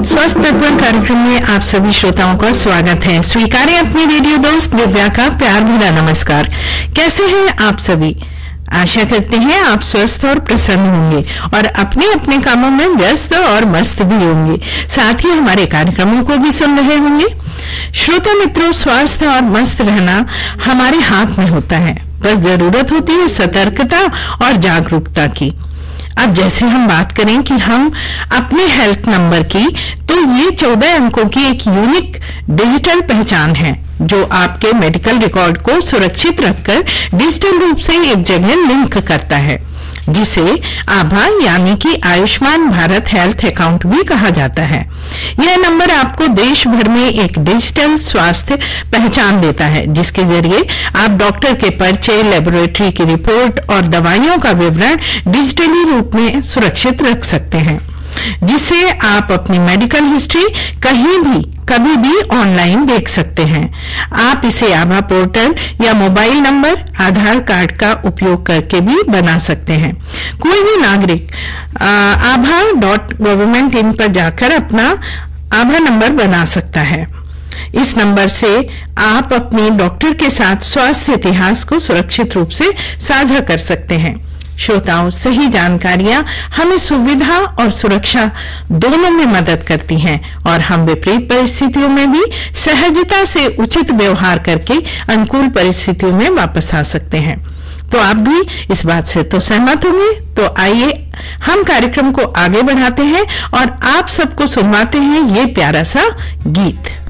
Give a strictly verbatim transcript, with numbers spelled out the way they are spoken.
स्वस्थ तत्व कार्यक्रम में आप सभी श्रोताओं का स्वागत है। स्वीकारें अपनी रेडियो दोस्त दिव्या का प्यार भरा नमस्कार। कैसे हैं आप सभी? आशा करते हैं आप स्वस्थ और प्रसन्न होंगे और अपने अपने कामों में व्यस्त और मस्त भी होंगे। साथ ही हमारे कार्यक्रमों को भी सुन रहे होंगे। श्रोता मित्रों, स्वास्थ्य और मस्त रहना हमारे हाथ में होता है, बस जरूरत होती है सतर्कता और जागरूकता की। अब जैसे हम बात करें कि हम अपने हेल्थ नंबर की, तो ये चौदह अंकों की एक यूनिक डिजिटल पहचान है जो आपके मेडिकल रिकॉर्ड को सुरक्षित रखकर डिजिटल रूप से एक जगह लिंक करता है, जिसे आभा यानी कि आयुष्मान भारत हेल्थ अकाउंट भी कहा जाता है। यह नंबर आपको देश भर में एक डिजिटल स्वास्थ्य पहचान देता है, जिसके जरिए आप डॉक्टर के पर्चे, लेबोरेटरी की रिपोर्ट और दवाइयों का विवरण डिजिटली रूप में सुरक्षित रख सकते हैं, जिससे आप अपनी मेडिकल हिस्ट्री कहीं भी कभी भी ऑनलाइन देख सकते हैं। आप इसे आभा पोर्टल या मोबाइल नंबर, आधार कार्ड का उपयोग करके भी बना सकते हैं। कोई भी नागरिक आभा डॉट गवर्नमेंट इन पर जाकर अपना आभा नंबर बना सकता है। इस नंबर से आप अपने डॉक्टर के साथ स्वास्थ्य इतिहास को सुरक्षित रूप से साझा कर सकते हैं। श्रोताओं, सही जानकारियां हमें सुविधा और सुरक्षा दोनों में मदद करती हैं और हम विपरीत परिस्थितियों में भी सहजता से उचित व्यवहार करके अनुकूल परिस्थितियों में वापस आ सकते हैं। तो आप भी इस बात से तो सहमत होंगे। तो आइए हम कार्यक्रम को आगे बढ़ाते हैं और आप सबको सुनवाते हैं ये प्यारा सा गीत।